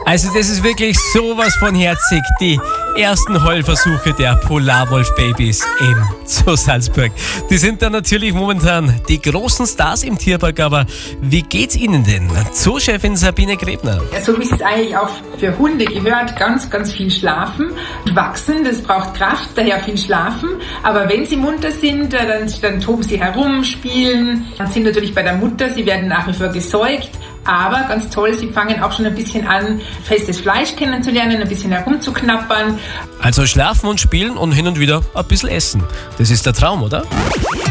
Also das ist wirklich sowas von herzig, die ersten Heulversuche der Polarwolf-Babys im Zoo Salzburg. Die sind da natürlich momentan die großen Stars im Tierpark, aber wie geht's Ihnen denn? Zoo-Chefin Sabine Grebner. So wie es eigentlich auch für Hunde gehört, ganz, ganz viel schlafen. Wachsen, das braucht Kraft, daher viel schlafen. Aber wenn sie munter sind, dann toben sie herum, spielen. Dann sind natürlich bei der Mutter, sie werden nach wie vor gesäugt. Aber ganz toll, sie fangen auch schon ein bisschen an, festes Fleisch kennenzulernen, ein bisschen herumzuknappern. Also schlafen und spielen und hin und wieder ein bisschen essen. Das ist der Traum, oder?